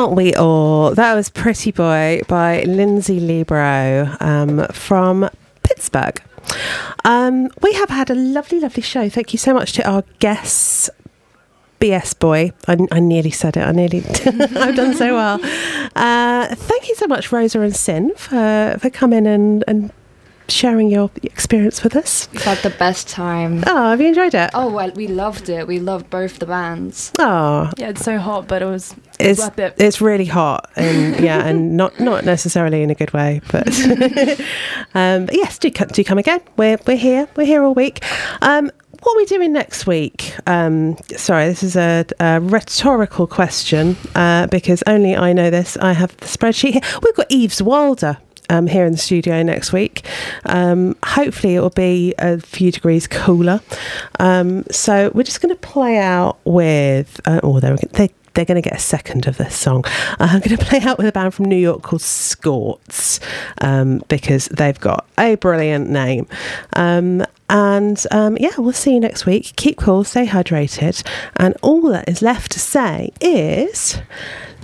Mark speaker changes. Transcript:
Speaker 1: Aren't we all? That was Pretty Boy by Lindsay Libro from Pittsburgh. We have had a lovely, lovely show. Thank you so much to our guests. BS Boy. I nearly said it. I've done so well. Thank you so much, Rosa and Sin, for coming and sharing your experience with us.
Speaker 2: We've had the best time.
Speaker 1: Oh, have you enjoyed it?
Speaker 2: Oh, well, we loved it. We loved both the bands.
Speaker 1: Oh,
Speaker 3: Yeah, it's so hot, but it's worth it.
Speaker 1: It's really hot, and and not necessarily in a good way, but yes, do come again. We're here all week. What are we doing next week? Sorry, this is a rhetorical question because only I know this. I have the spreadsheet here. We've got Yves Wilder here in the studio next week. Hopefully it will be a few degrees cooler. So we're just going to play out with... they're going to get a second of this song. I'm going to play out with a band from New York called Scorts because they've got a brilliant name. We'll see you next week. Keep cool, stay hydrated. And all that is left to say is